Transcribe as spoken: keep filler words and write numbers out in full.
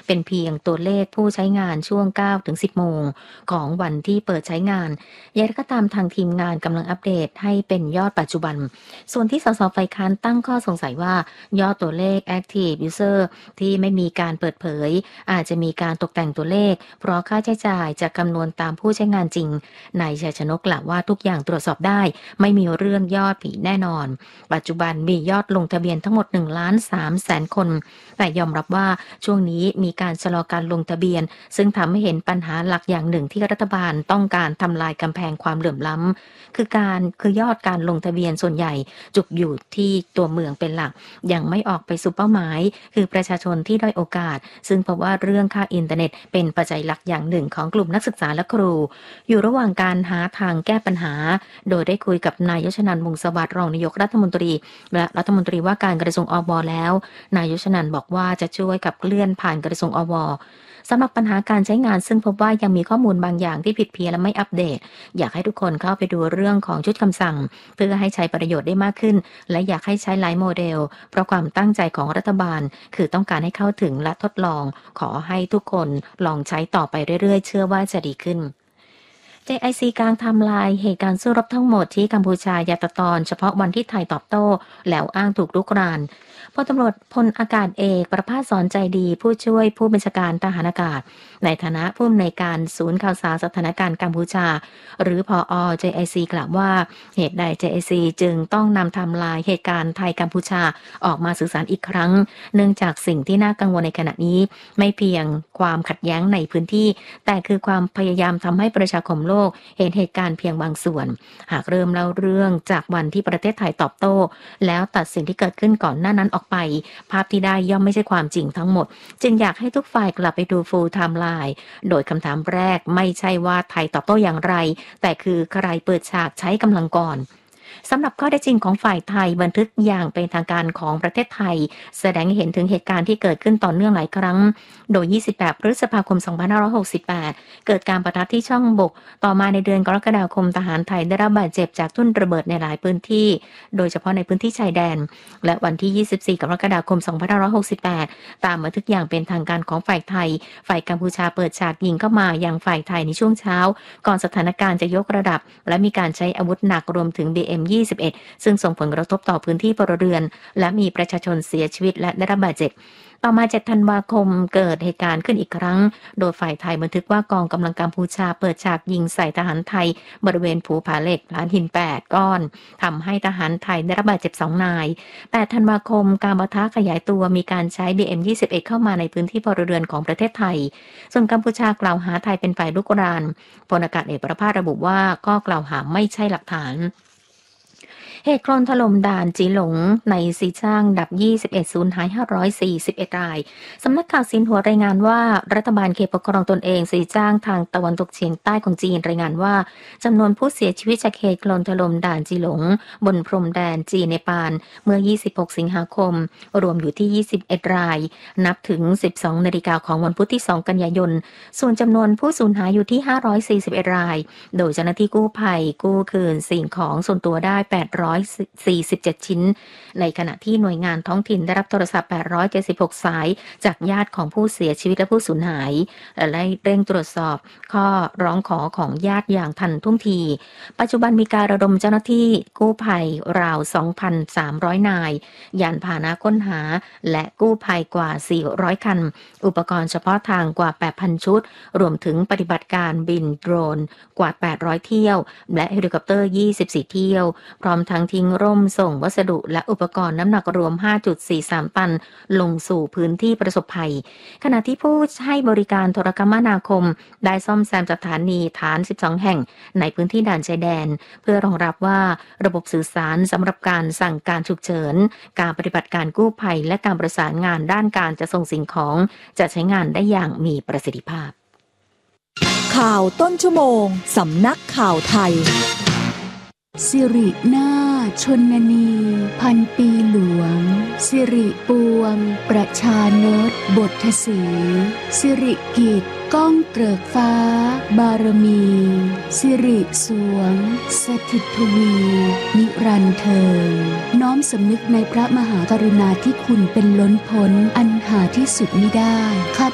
เป็นเพียงตัวเลขผู้ใช้งานช่วง เก้าถึงสิบ โมงของวันที่เปิดใช้งานอย่างไรก็ตามทางทีมงานกำลังอัปเดตให้เป็นยอดปัจจุบันส่วนที่สสฝ่ายค้านตั้งข้อสงสัยว่ายอดตัวเลข Active User ที่ไม่มีการเปิดเผยอาจจะมีการตกแต่งตัวเลขเพราะค่าใช้จ่ายจะคำนวณตามผู้ใช้งานจริงนายชัยชนกกล่าวว่าทุกอย่างตรวจสอบได้ไม่มีเรื่องยอดผีแน่นอนปัจจุบันมียอดลงทะเบียนทั้งหมด หนึ่งล้านสามแสน คนแต่ยอมรับว่าช่วงนี้มีการชะลอการลงทะเบียนซึ่งทำให้เห็นปัญหาหลักอย่างหนึ่งที่รัฐบาลต้องการทำลายกำแพงความเหลื่อมล้ำคือการคือยอดการลงทะเบียนส่วนใหญ่จุกอยู่ที่ตัวเมืองเป็นหลักยังไม่ออกไปสู่เป้าหมายคือประชาชนที่ด้อยโอกาสซึ่งพบว่าเรื่องค่าอินเทอร์เน็ตเป็นปัจจัยหลักอย่างหนึ่งของกลุ่มนักศึกษาและครูอยู่ระหว่างการหาทางแก้ปัญหาโดยได้คุยกับนายยชนันท์ วงศ์สวัสดิ์รองนายกรัฐมนตรีและรัฐมนตรีว่าการกระทรวงอบ.แล้วนายยชนันท์บอกว่าจะช่วยกับเลื่อนผ่านกระทรวงอบ.สำหรับปัญหาการใช้งานซึ่งพบว่ายังมีข้อมูลบางอย่างที่ผิดเพี้ยนและไม่อัปเดตอยากให้ทุกคนเข้าไปดูเรื่องของชุดคำสั่งเพื่อให้ใช้ประโยชน์ได้มากขึ้นและอยากให้ใช้หลายโมเดลเพราะความตั้งใจของรัฐบาลคือต้องการให้เข้าถึงและทดลองขอให้ทุกคนลองใช้ต่อไปเรื่อยๆเชื่อว่าจะดีขึ้น เจ ไอ ซี กลางไทม์ไลน์เหตุการณ์สู้รบทั้งหมดที่กัมพูชาอย่าตัดตอนเฉพาะวันที่ไทยตอบโต้แล้วอ้างถูกรุกรานพลตำรวจพลอากาศเอกประภาสสอนใจดีผู้ช่วยผู้บัญชาการทหารอากาศในฐานะผู้อำนวยการศูนย์ข่าวสารสถานการณ์กัมพูชาหรือผอ. เจ ไอ ซี กล่าวว่าเหตุใด เจ ไอ ซี จึงต้องนำไทม์ไลน์เหตุการณ์ไทยกัมพูชาออกมาสื่อสารอีกครั้งเนื่องจากสิ่งที่น่ากังวลในขณะนี้ไม่เพียงความขัดแย้งในพื้นที่แต่คือความพยายามทำให้ประชาคมโลกเห็นเหตุการณ์เพียงบางส่วนหากเริ่มเล่าเรื่องจากวันที่ประเทศไทยตอบโต้แล้วตัดสิ่งที่เกิดขึ้นก่อนหน้านั้นออกไปภาพที่ได้ย่อมไม่ใช่ความจริงทั้งหมดจึงอยากให้ทุกฝ่ายกลับไปดูฟูลไทม์ไลน์โดยคำถามแรกไม่ใช่ว่าไทยตอบโต้อย่างไรแต่คือใครเปิดฉากใช้กำลังก่อนสำหรับข้อได้จริงของฝ่ายไทยบันทึกอย่างเป็นทางการของประเทศไทยแสดงให้เห็นถึงเหตุการณ์ที่เกิดขึ้นต่อเนื่องหลายครั้งโดยยี่สิบแปดพฤษภาคมสองพันห้าร้อยหกสิบแปดเกิดการปะทะที่ช่องบกต่อมาในเดือนกรกฎาคมทหารไทยได้รับบาดเจ็บจากทุ่นระเบิดในหลายพื้นที่โดยเฉพาะในพื้นที่ชายแดนและวันที่ยี่สิบสี่กรกฎาคมสองพันห้าร้อยหกสิบแปดตามบันทึกอย่างเป็นทางการของฝ่ายไทยฝ่ายกัมพูชาเปิดฉากยิงเข้ามายังฝ่ายไทยในช่วงเช้าก่อนสถานการณ์จะยกระดับและมีการใช้อาวุธหนักรวมถึง บี เอ็ม ยี่สิบเอ็ดซึ่งส่งผลกระทบต่อพื้นที่พลเรือนและมีประชาชนเสียชีวิตและได้รับบาดเจ็บต่อมาเจ็ดธันวาคมเกิดเหตุการณ์ขึ้นอีกครั้งโดยฝ่ายไทยบันทึกว่ากองกำลังกัมพูชาเปิดฉากยิงใส่ทหารไทยบริเวณภูผาเหล็กลานหินแปดก้อนทำให้ทหารไทยได้รับบาดเจ็บสองนายแปดธันวาคมการปะทะขยายตัวมีการใช้ บี เอ็ม ยี่สิบเอ็ดเข้ามาในพื้นที่พลเรือนของประเทศไทยส่วนกัมพูชากล่าวหาไทยเป็นฝ่ายรุกรานพลอากาศเอกประภาสระบุว่าข้อกล่าวหาไม่ใช่หลักฐานเหตุโคลนถล่มด่านจีหลงในซีจ้างดับยี่สิบเอ็ดสูญหายห้าร้อยสี่สิบเอ็ดรายสำนักข่าวซินหัวรายงานว่ารัฐบาลเขตปกครองตนเองซีจ้างทางตะวันตกเฉียงใต้ของจีนรายงานว่าจำนวนผู้เสียชีวิตจากเหตุโคลนถล่มด่านจีหลงบนพรมแดนจีนเนปาลเมื่อยี่สิบหกสิงหาคมรวมอยู่ที่ยี่สิบเอ็ดรายนับถึงสิบสองนาฬิกาของวันพุธที่สองกันยายนส่วนจำนวนผู้สูญหายอยู่ที่ห้าร้อยสี่สิบเอ็ดรายโดยเจ้าหน้าที่กู้ภัยกู้คืนสิ่งของส่วนตัวได้แปดร้อยสี่สิบเจ็ดชิ้นในขณะที่หน่วยงานท้องถิ่นได้รับโทรศัพท์แปดร้อยเจ็ดสิบหกสายจากญาติของผู้เสียชีวิตและผู้สูญหายและเร่งตรวจสอบข้อร้องขอของญาติอย่างทันท่วงทีปัจจุบันมีการระดมเจ้าหน้าที่กู้ภัยราว สองพันสามร้อย นายยานพาหนะค้นหาและกู้ภัยกว่าสี่ร้อยคันอุปกรณ์เฉพาะทางกว่า แปดพัน ชุดรวมถึงปฏิบัติการบินโดรนกว่าแปดร้อยเที่ยวและเฮลิคอปเตอร์ยี่สิบสี่เที่ยวพร้อมทั้งทิ้งร่มส่งวัสดุและอุปกรณ์น้ำหนักรวม ห้าจุดสี่สาม ตันลงสู่พื้นที่ประสบภัยขณะที่ผู้ให้บริการโทรคมนาคมได้ซ่อมแซมสถานีฐานสิบสองแห่งในพื้นที่ด่านชายแดนเพื่อรองรับว่าระบบสื่อสารสำหรับการสั่งการฉุกเฉินการปฏิบัติการกู้ภัยและการประสานงานด้านการจะส่งสิ่งของจะใช้งานได้อย่างมีประสิทธิภาพข่าวต้นชั่วโมงสำนักข่าวไทยสิรินาถชนนีพันปีหลวงสิริปวงประชานตบทสีสิริกิจก้องเกริกฟ้าบารมีสิริสวงสถิตทวีนิรันดร์เทิงน้อมสำนึกในพระมหากรุณาธิคุณเป็นล้นพ้นอันหาที่สุดมิได้ข้า